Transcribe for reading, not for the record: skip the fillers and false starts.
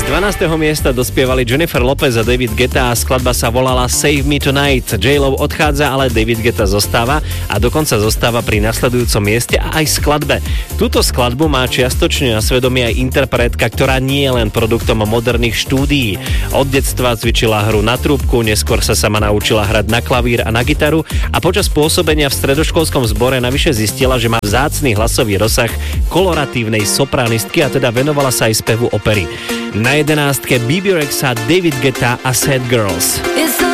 12. miesta dospievali Jennifer Lopez a David Guetta a skladba sa volala Save Me Tonight. J-Lo odchádza, ale David Guetta zostáva a dokonca zostáva pri nasledujúcom mieste a aj skladbe. Túto skladbu má čiastočne na svedomí aj interpretka, ktorá nie je len produktom moderných štúdií. Od detstva cvičila hru na trúbku, neskôr sa sama naučila hrať na klavír a na gitaru a počas pôsobenia v stredoškolskom zbore navyše zistila, že má vzácny hlasový rozsah koloratívnej sopranistky a teda venovala sa aj spevu opery. Na 11. Bebe Rexha, David Guetta a Sad Girls.